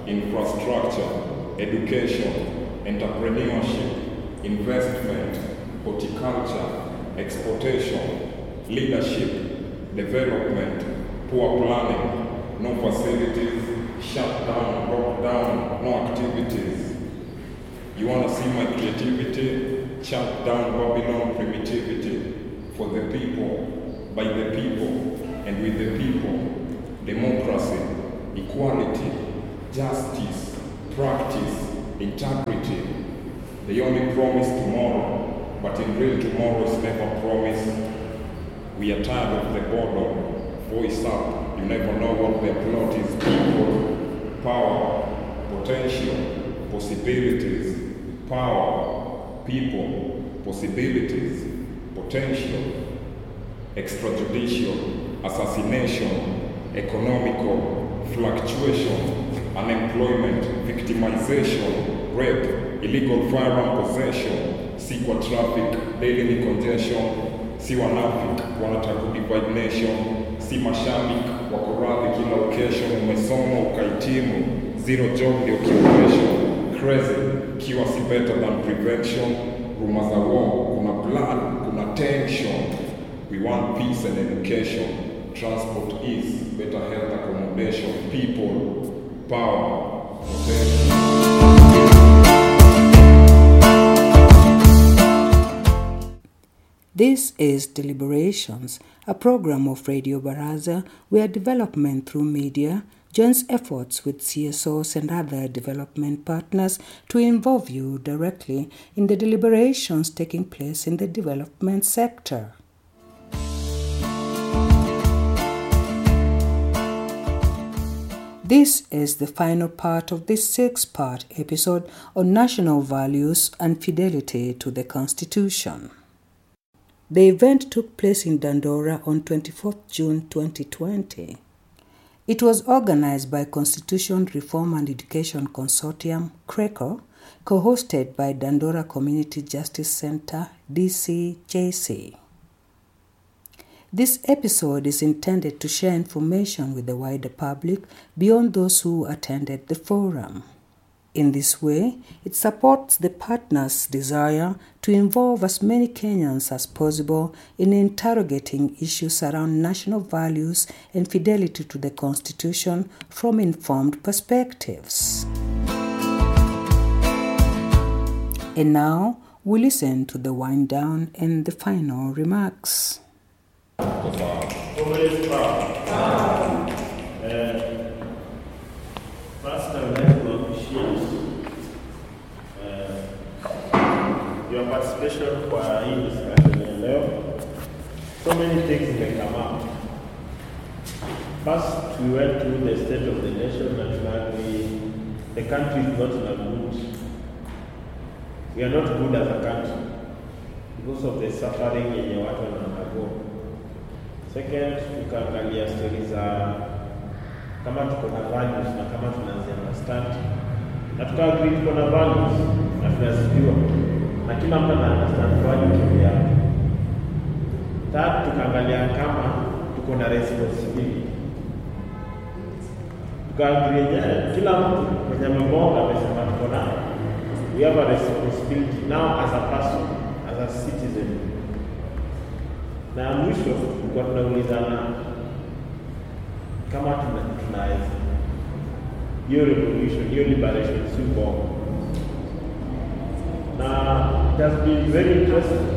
infrastructure, education, entrepreneurship, investment, horticulture, exportation, leadership, development, poor planning, no facilities, shut down, locked down, no activities. You want to see my creativity? Shut down Babylon primitivity. For the people, by the people, and with the people. Democracy, equality, justice, practice, integrity. They only promise tomorrow, but in real tomorrow is never promised. We are tired of the boredom. Voice up, you never know what the plot is. People, power, potential, possibilities, power, people, possibilities, potential, extrajudicial, assassination, economical, fluctuation, unemployment, victimization, rape, illegal firearm possession, sikwa traffic, daily congestion, si wanafik, wanataka divide nation, si mashabik, wako radhi kila occasion, umesoma ukahitimu, zero job ndio occupation, crazy, kiwa si better than prevention, rumors za war, kuna blood, kuna tension. We want peace and education, transport ease, better health accommodation, people, power, potential. This is Deliberations, a program of Radio Baraza where development through media joins efforts with CSOs and other development partners to involve you directly in the deliberations taking place in the development sector. This is the final part of this 6-part episode on national values and fidelity to the Constitution. The event took place in Dandora on 24th June 2020. It was organized by Constitution Reform and Education Consortium, CRECO, co-hosted by Dandora Community Justice Center, DCJC. This episode is intended to share information with the wider public beyond those who attended the forum. In this way, it supports the partners' desire to involve as many Kenyans as possible in interrogating issues around national values and fidelity to the Constitution from informed perspectives. And now, we listen to the wind down and the final remarks. First, I would like to appreciate your participation for hii discussion ya leo. So many things may come up. First, we went through the state of the nation and the country is not in a good. We are not good as a country because of the suffering yenye watu wanago. Second, tukaangalia stories za kama tuko na values na kama tunaanza understand na tukaagri tuko na values na tunazijua na kila mtu anaunderstand value yake. Third, tukaangalia kama tuko na responsibility. Tukaagri kila mtu kwenye mmoja amesema tuko na we have a responsibility now as a person, as a citizen. Na mwisho tulikuwa tunaulizana kama tunaweza hiyo revolution, hiyo liberation simple. Na it has been very interesting.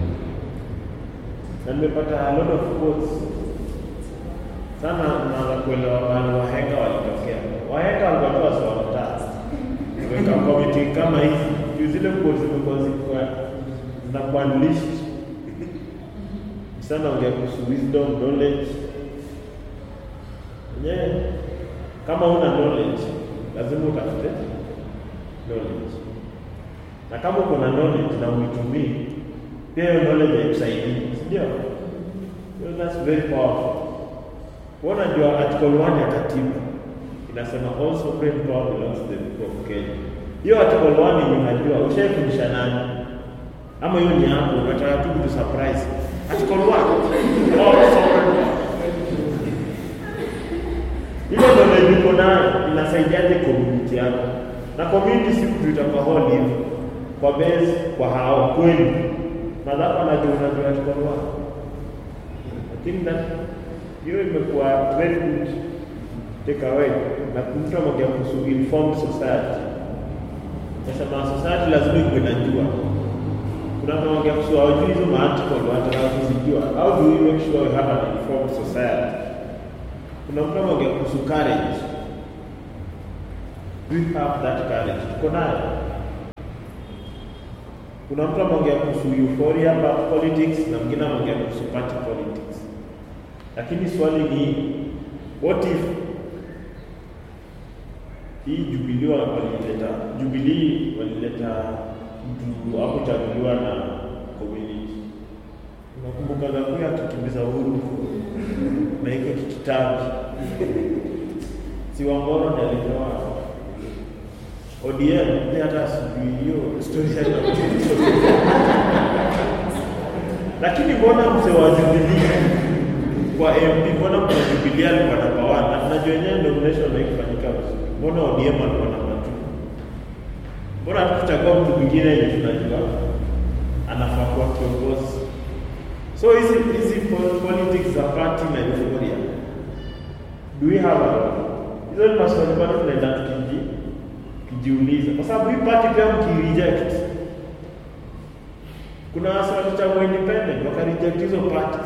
Na nimepata a lot of quotes. Sana na kuelewa wale wahenga walitokea. Wahenga walikuwa swala tatu. Weka committee kama hizi, zile quotes zilikuwa na unleashed. Sana ungekuhusu wisdom, knowledge. Kama una knowledge, lazima utafute knowledge. Na kama uko na knowledge na uitumii, pia hiyo knowledge haisaidii, ndio? So that's very powerful. Unajua article 1 ya katiba inasema all sovereign power belongs to the people of Kenya. Hiyo article 1 ni unajua ushafundisha nani? Ama hiyo ni hapo unataka tu ku surprise. Article 1 all sovereign power. Hiyo ndio nayo inasaidiaje community yako? Na community si kutuita kwa hall hivi. Kwa base, kwa hao kweli. Madhapa unajua tukoa. Lakini hiyo imekuwa very good take away. Na mtu ambaye kuhusu informed society. Nasema society lazima ikuwe na jua. Kuna mtu ambaye kuhusu hawajui hizo article wanataka kuzijua. How do we make sure we have an informed society? Kuna mtu ambaye kuhusu courage. We have that courage. Tuko nayo. Kuna mtu anaongea kuhusu euphoria about politics na mwingine anaongea kuhusu party politics. Lakini swali ni what if hii Jubilee walileta mtu hapo chaguliwa na community. Unakumbuka Gakuya akikimbiza Uhuru na hiyo kitabu. Si Wangoro ndiye alitoa ODM ni hata sijui hiyo story yake. Lakini mbona mzee wa Jubilee kwa MP mbona kwa Jubilee alikuwa namba 1 na tunajua yenyewe nomination haikufanyika vizuri. Mbona ODM alikuwa namba 2? Mbona tuchagua mtu mwingine yeye tunajua anafaa kuwa kiongozi? So hizi politics za party na euphoria. Do we have hizo ni maswali bado tunaenda kujiuliza. Kwa sababu hii party pia mki-reject. Kuna watu walichagua independent waka-reject hizo parties.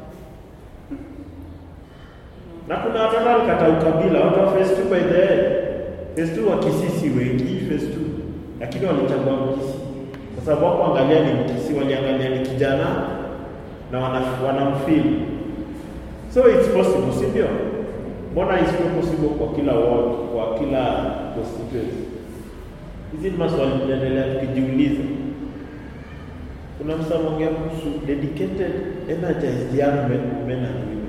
Na kuna watu walikata ukabila, watu wa phase 2 by the end. Phase 2 wa Kisii wengi, phase 2. Lakini walichagua Kisii. Kwa sababu wako angalia ni Kisii, waliangalia ni kijana na wanamfeel. So it's possible, si ndio? Mbona is possible kwa kila ward, kwa kila constituency? Hizi ni maswali tunaendelea tukijiuliza. Kuna msamo ongea kuhusu dedicated, energized young men and women.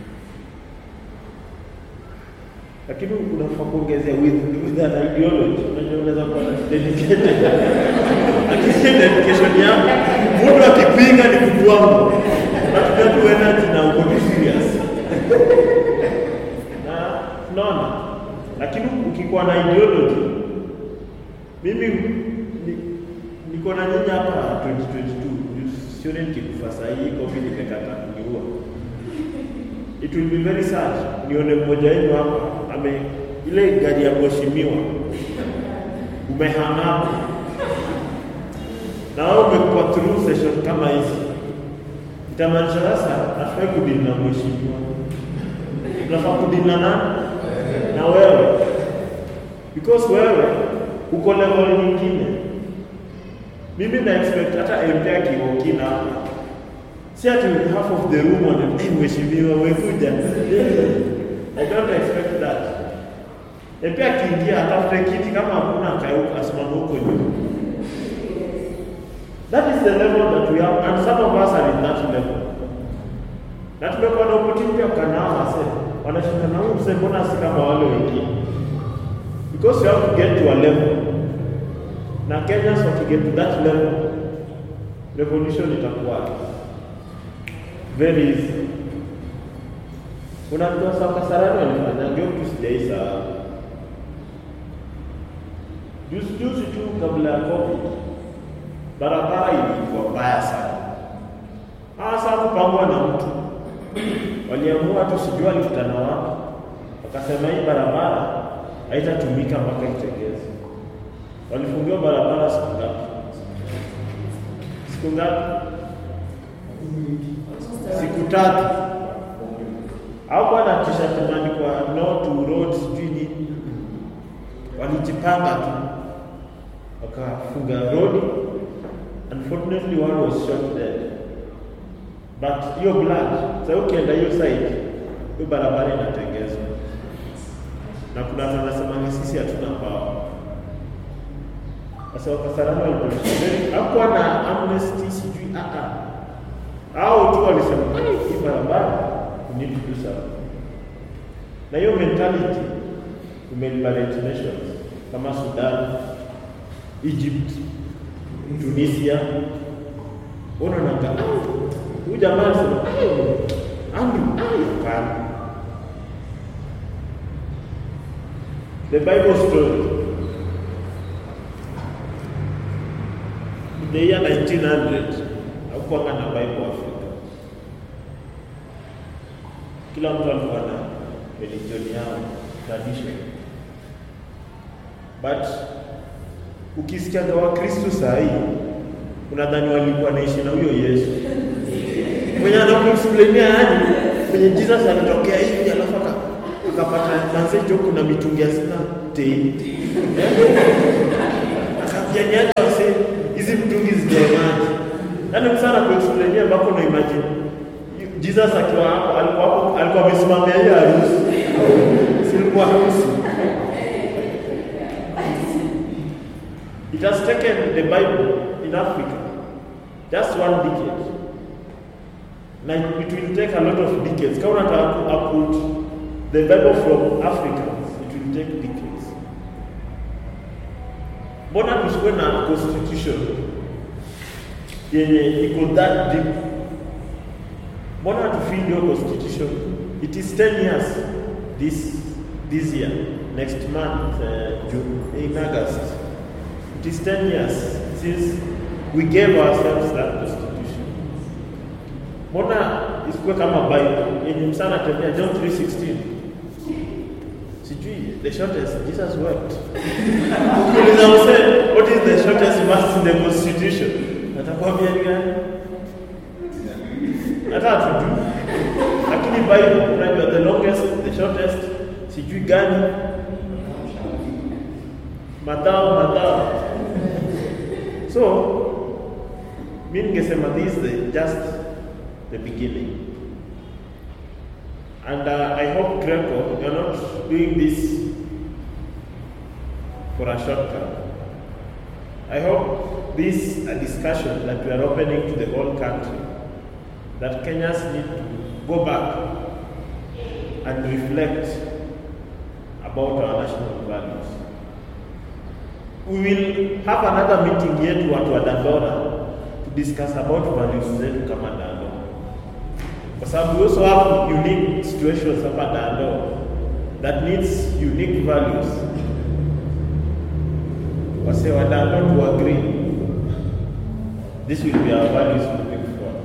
Lakini unafaa kuongezea with an ideology. Unaweza kuwa dedicated. Lakini dedication yako, mtu akipinga ni kutuambo. Nataka tu energy na uko serious. Naona. Lakini ukikuwa na ideology, mimi niko na nyinyi hapa 2022, sioni nikikufa saa hii COVID imekata kuniua. It will be very sad nione mmoja wenu hapa ile gari ya kuheshimiwa umehama na wewe umekuwa through session kama hizi. Itamaanisha sasa afai kudili na mheshimiwa. Unafaa kudili na nani? Na wewe. Because wewe uko level nyingine. Mimi na expect hata MP akiokina si ati half of the room and mheshimiwa wekuja. I don't expect that. MP akiingia atafute kiti kama hakuna kaiuka asimame huko juu. That is the level that we have, and some of us are in that level. Na tumekuwa na opportunity ya kanao sasa. Wanashinda na huyu msemo mbona si kama wale wengine. Because you have to get to a level. Na Kenyans want to get to that level. Revolution itakuwa very easy. Unajua sasa Kasarani walifanya ndio tusijaisa. Juzi tu kabla ya COVID. Barabara ilikuwa mbaya sana. Hasa kupangwa na mtu. Waliamua tu sijua alikutana wapi. Wakasema hii barabara haitatumika mpaka itengezwe. Walifungiwa barabara siku ngapi? Siku 3. Hapo na t-shirt imeandikwa no to roads sijui. Walijipanga tu. Wakafunga road. Unfortunately one was shot dead. But hiyo blood, sasa ukienda hiyo side, hiyo barabara inatengezwa. Na kuna watu wanasema sisi hatuna power. Sasa Kasarani waliposema hakuwa na amnesty sijui hao tu walisema hii barabara ni need to do something. Na hiyo mentality umeliberate nations kama Sudan, Egypt, Tunisia. Ona nanga huyu jamaa sema The Bible story. In the year 1900, hakukuwa na Bible Africa. Kila mtu alikuwa na religion yao, tradition. But ukisikia wa Kristo saa hii, unadhani walikuwa naishi na huyo Yesu. Mwenye anakuexplainia yani, kwenye Jesus alitokea hivi alafu akapata manzejo kuna mitungi ya sina tei. Akavianyana wase hizi mitungi zijaemaji. Yaani msana kuexplainia mpaka na imagine. Jesus akiwa hapo alikuwa amesimamia hiyo harusi. Silikuwa harusi. It has taken the Bible in Africa just 1 decade. Now it will take a lot of decades. Kama unataka uproot the Bible from Africans, it will take decades. Mbona tusikuwe na constitution yenye iko that deep? Mbona tufeel your constitution? It is 10 years this year, next month, June, in August. It is 10 years since we gave ourselves that constitution. Mbona isikuwe kama Bible yenye msana tembea John 3:16. Sijui the shortest Jesus wept. What is the shortest verse in the constitution? Atakwambia ni gani? Hata hatujui. Lakini Bible unajua the longest, the shortest, sijui gani? Mathayo. So, mimi ningesema this is just the beginning. And I hope Greco, you're not doing this for a shortcut. I hope this is a discussion that we are opening to the whole country, that Kenyans need to go back and reflect about our national values. We will have another meeting yetu watu wa Dandora to discuss about values zetu kama Dandora. Kwa sababu we also have unique situations hapa Dandora that needs unique values. Wase wa Dandora to agree. This will be our values moving forward.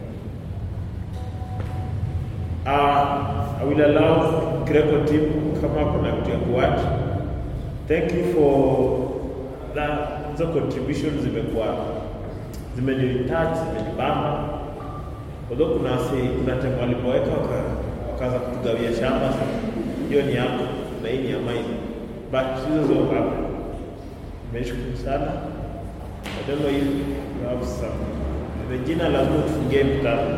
I will allow Greco team come up and kuwatch. Thank you for hizo contributions zimenitouch, zimenibamba. Although kuna tempo walipoweka wakaanza kutugawia shamba, hiyo ni yako na hii ni ya mine. But hizo zo hapa. Nimeshukuru sana. I don't know if you have some. Regina lazima tufungie mtaani.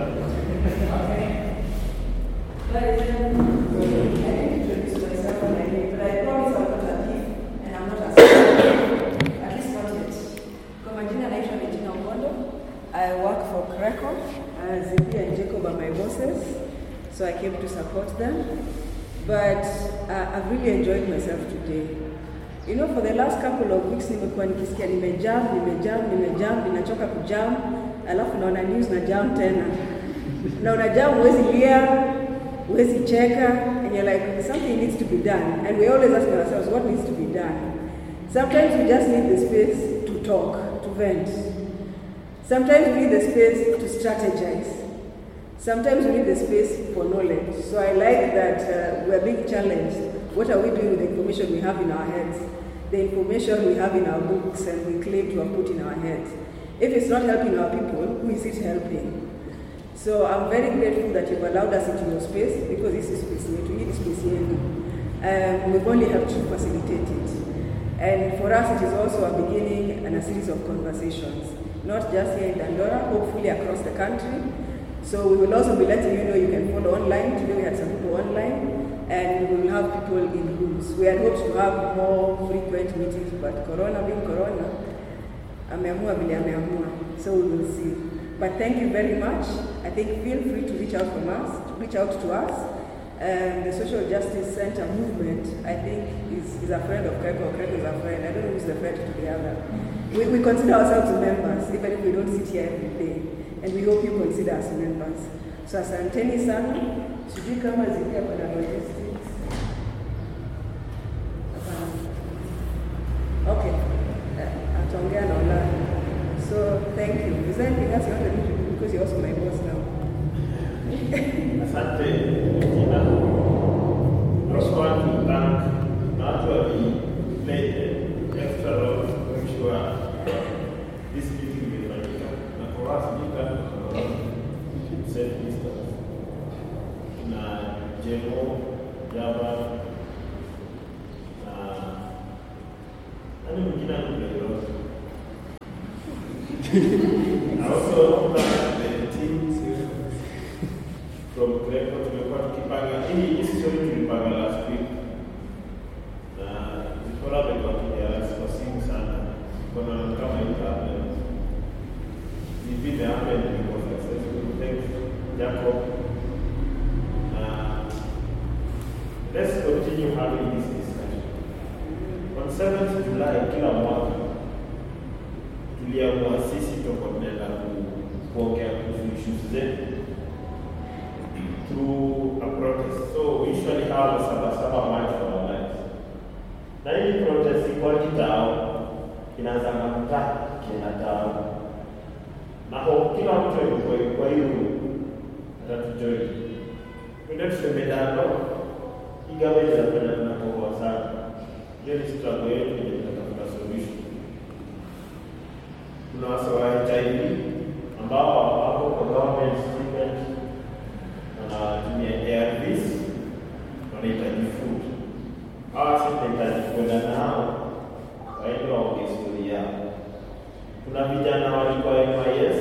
I work for Greco. Zippy and Jacob are my bosses, so I came to support them. But I've really enjoyed myself today. You know, for the last couple of weeks, nimekuwa nikisikia nimejam, ninachoka kujam, alafu naona news na jam tena. Naona jam huwezi lia, huwezi cheka, and you're like, something needs to be done. And we always ask ourselves, what needs to be done? Sometimes we just need the space to talk, to vent. Sometimes we need the space to strategize. Sometimes we need the space for knowledge. So I like that we are being challenged. What are we doing with the information we have in our heads? The information we have in our books and we claim to have put in our heads. If it's not helping our people, who is it helping? So I'm very grateful that you've allowed us into your space, because this is space to need space here. We've only helped to facilitate it. And for us, it is also a beginning and a series of conversations. Not just here in Dandora, hopefully across the country. So we will also be letting you know you can follow online. Today we had some people online, and we will have people in rooms. We had hoped to have more frequent meetings, but Corona being Corona, ameamua vile ameamua. So we will see. But thank you very much. I think feel free to reach out to us. The Social Justice Center movement, I think, is a friend of Greco. Greco is a friend. I don't know who's the friend to the other. We consider ourselves members, even if we don't sit here every day. And we hope you consider us members. So asanteni sana. Sijui kama zikia kuna logistics. there anything else you want me to do? Because you're also my boss now. Asante, Tina. I also want to thank naturally played the extra role to make sure this meeting will be and for us, we can set distance. Na Jemo, Java, and we I also thank the teams from Greco to Kipanga. This is what we last week. The problem was seeing Sana. When I come in problem, the bid happened was successful. Thanks, Jacob. Let's continue having this discussion. On 7th July, kila mwaka tuliamua sisi tunakwenda kuongea kuhusu issues zetu through a protest. So we usually have a Sabasaba march for our lives. Na hii protest iko kitao inaanza na mtaa kila tao. Na kila mtu yuko kwa hiyo atatujoin. Ndio tusemedano igawa ile tunapenda tunapokuwa sana. Hiyo ni struggle yetu ile tunatafuta solution. Kuna wasawahitaji ambao wako kwa government statement wanatumia ARVs, wanahitaji food. Hawa sisi tunahitaji kwenda nao waende waongee historia yao. Kuna vijana walikuwa MIS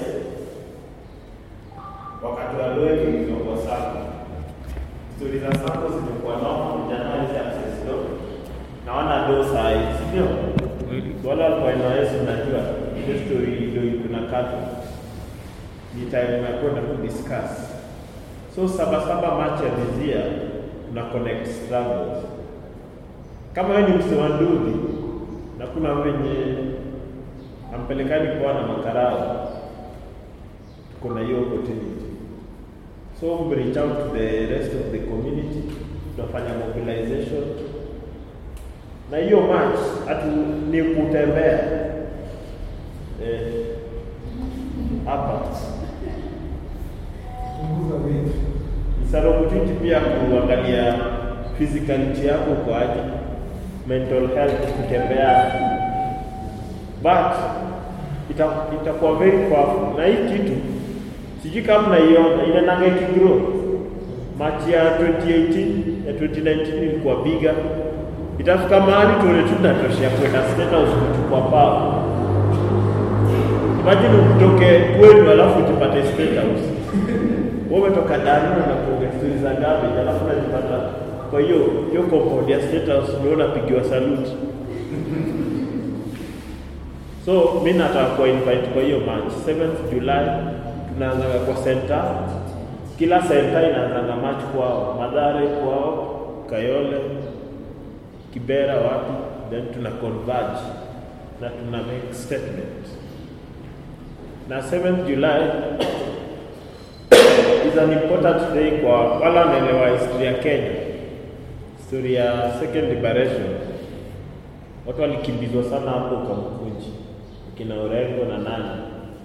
wakati wa loe kilizokwa sako. Story za sako zimekuwa noma, vijana wale access do na wana do sai, sio? Wala walikuwa MIS unajua hiyo story ndio kuna katu. Ni time ya kwenda kudiscuss. So Sabasaba march ya Dizia tuna connect struggles. Kama wewe ni msewandudi na kuna wenye ampelekani kwa na makarao, kuna hiyo opportunity. So we reach out to the rest of the community, tunafanya mobilization. Na hiyo march atu ni kutembea hapa. It's an opportunity pia kuangalia physicality yako kwa aje, mental health, kutembea. But itakuwa very powerful. Na hii kitu sijui kama naiona inananga ikigrow. March ya 2018 ya 2019 ilikuwa bigger. Itafika mahali tuone tunatoshia kwenda State House kuchukua power. Imagine utoke kwenu alafu tupate State House. Wewe toka ndani na kuongea stories za gabi alafu unajipata kwa hiyo compound ya State House unaona pigiwa salute. So mimi nataka ku invite kwa hiyo march 7th July tunaanza kwa center. Kila center inaanza march kwao, Mathare kwao, Kayole, Kibera wapi, then tuna converge na tuna make statement. Na 7th July is an important day kwa wala wanaelewa history ya Kenya. Story ya second liberation. Watu walikimbizwa sana hapo kwa Mkunji, kina Orengo na nani.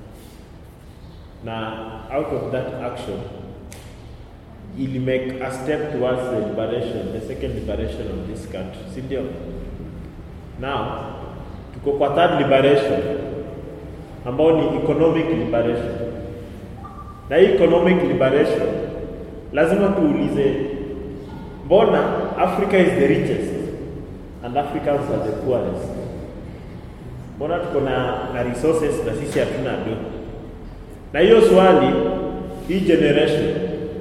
Na out of that action, ili make a step towards the liberation, the second liberation of this country. Sindio? Now, tuko kwa third liberation, ambao ni economic liberation. Na hii economic liberation, lazima tuulize, mbona Africa is the richest and Africans are the poorest? Mbona tuko na resources na sisi hatuna do? Na hiyo swali, hii generation,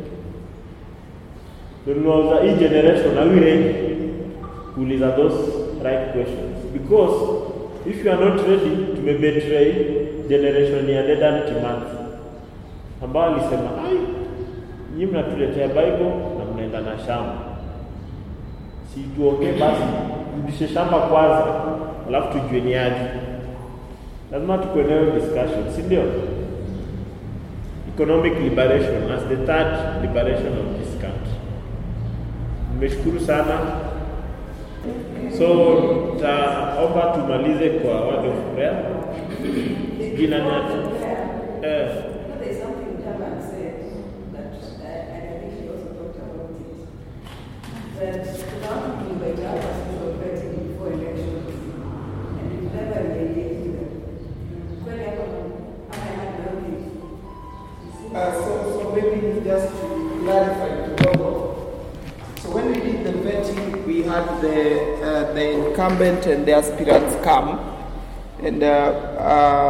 tunauza hii generation, are we ready kuuliza those right questions? Because if you are not ready, tumebetray generation ya Dedan Kimathi ambao alisema, nyinyi mnatuletea Bible na mnaenda na shamba. Si tuongee basi, rudishe shamba kwanza, alafu tujue ni aje. Lazima tukuelewe discussion, si ndio? Economic liberation as the third liberation of this country. Nimeshukuru sana. So taomba tumalize kwa word of prayer. Jina nani? There's something Jaman said that I think he also talked about it. That now people by Japan who are vetting before elections and you've never engaged them. When I had nothing. So maybe just to clarify to Robert. So when we did the vetting, we had the incumbent and the aspirants come, and